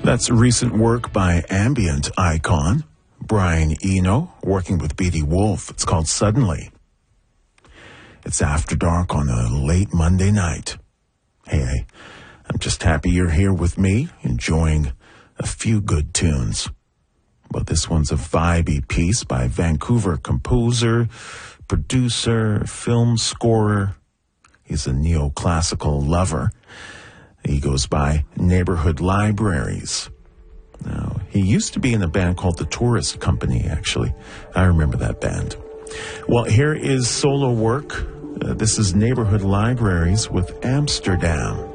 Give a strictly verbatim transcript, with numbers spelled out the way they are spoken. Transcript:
That's recent work by ambient icon Brian Eno, working with B D Wolf. It's called Suddenly. It's after dark on a late Monday night. Hey, I'm just happy you're here with me, enjoying a few good tunes. But this one's a vibey piece by Vancouver composer, producer, film scorer. He's a neoclassical lover. He goes by Neighborhood Libraries. Now, he used to be in a band called The Tourist Company, actually. I remember that band. Well, here is solo work. Uh, this is Neighborhood Libraries with Amsterdam.